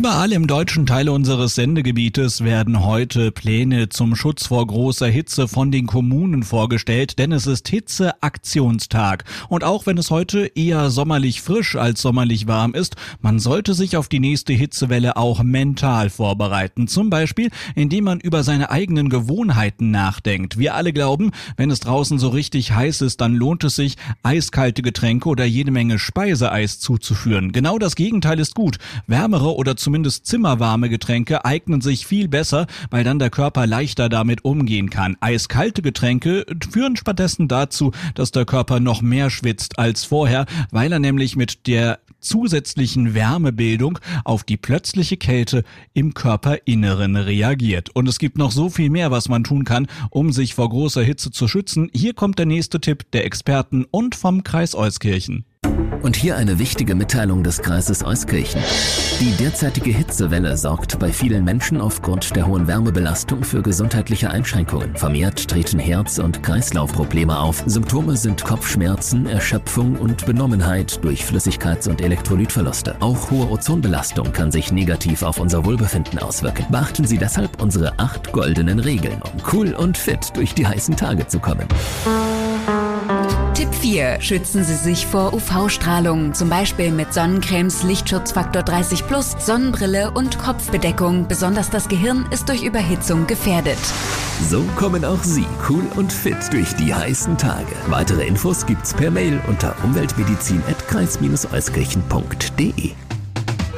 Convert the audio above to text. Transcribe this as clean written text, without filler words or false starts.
Überall im deutschen Teil unseres Sendegebietes werden heute Pläne zum Schutz vor großer Hitze von den Kommunen vorgestellt, denn es ist Hitzeaktionstag. Und auch wenn es heute eher sommerlich frisch als sommerlich warm ist, man sollte sich auf die nächste Hitzewelle auch mental vorbereiten. Zum Beispiel, indem man über seine eigenen Gewohnheiten nachdenkt. Wir alle glauben, wenn es draußen so richtig heiß ist, dann lohnt es sich, eiskalte Getränke oder jede Menge Speiseeis zuzuführen. Genau das Gegenteil ist gut. Wärmere oder zumindest zimmerwarme Getränke eignen sich viel besser, weil dann der Körper leichter damit umgehen kann. Eiskalte Getränke führen stattdessen dazu, dass der Körper noch mehr schwitzt als vorher, weil er nämlich mit der zusätzlichen Wärmebildung auf die plötzliche Kälte im Körperinneren reagiert. Und es gibt noch so viel mehr, was man tun kann, um sich vor großer Hitze zu schützen. Hier kommt der nächste Tipp der Experten und vom Kreis Euskirchen. Und hier eine wichtige Mitteilung des Kreises Euskirchen. Die derzeitige Hitzewelle sorgt bei vielen Menschen aufgrund der hohen Wärmebelastung für gesundheitliche Einschränkungen. Vermehrt treten Herz- und Kreislaufprobleme auf. Symptome sind Kopfschmerzen, Erschöpfung und Benommenheit durch Flüssigkeits- und Elektrolytverluste. Auch hohe Ozonbelastung kann sich negativ auf unser Wohlbefinden auswirken. Beachten Sie deshalb unsere 8 goldenen Regeln, um cool und fit durch die heißen Tage zu kommen. Tipp 4. Schützen Sie sich vor UV-Strahlung, zum Beispiel mit Sonnencremes, Lichtschutzfaktor 30+, Sonnenbrille und Kopfbedeckung. Besonders das Gehirn ist durch Überhitzung gefährdet. So kommen auch Sie cool und fit durch die heißen Tage. Weitere Infos gibt's per Mail unter umweltmedizin@kreis-euskirchen.de.